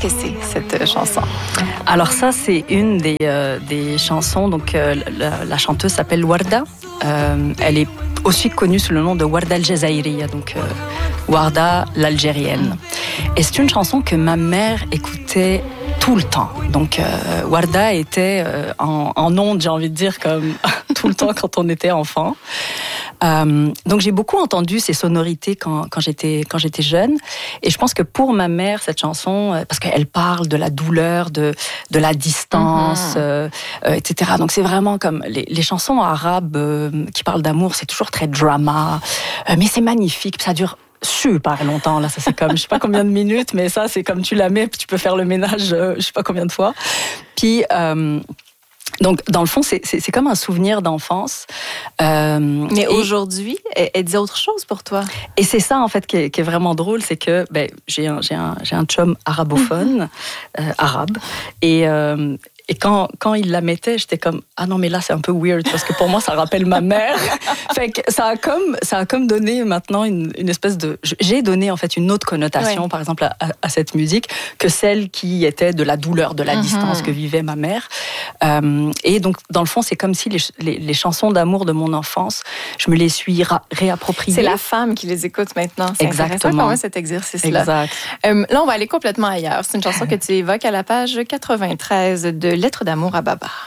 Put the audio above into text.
que c'est, cette chanson? Alors ça, c'est une des chansons. Donc la chanteuse s'appelle Warda. Elle est aussi connue sous le nom de Warda al-Jazairiya, donc Warda l'Algérienne. Et c'est une chanson que ma mère écoutait tout le temps. Donc Warda était en ondes, j'ai envie de dire, comme tout le temps quand on était enfant. Donc j'ai beaucoup entendu ces sonorités quand j'étais jeune, et je pense que pour ma mère cette chanson, parce qu'elle parle de la douleur, de la distance, etc. Donc c'est vraiment comme les chansons arabes qui parlent d'amour, c'est toujours très drama, mais c'est magnifique, ça dure super longtemps. Là, ça c'est comme je sais pas combien de minutes, mais ça c'est comme tu la mets, tu peux faire le ménage je sais pas combien de fois. Puis donc, dans le fond, c'est comme un souvenir d'enfance. Mais aujourd'hui, elle dit autre chose pour toi. Et c'est ça, en fait, qui est vraiment drôle, c'est que j'ai un chum arabophone, arabe, et quand il la mettait, j'étais comme ah non mais là c'est un peu weird parce que pour moi ça rappelle ma mère. Fait que ça a comme donné maintenant une espèce de j'ai donné en fait une autre connotation par exemple à cette musique que celle qui était de la douleur, de la distance que vivait ma mère. Et donc dans le fond c'est comme si les chansons d'amour de mon enfance, je me les suis réappropriées. C'est la femme qui les écoute maintenant. C'est exactement intéressant cet exercice-là. Exact. Là on va aller complètement ailleurs. C'est une chanson que tu évoques à la page 93 de Lettres d'amour à Baba.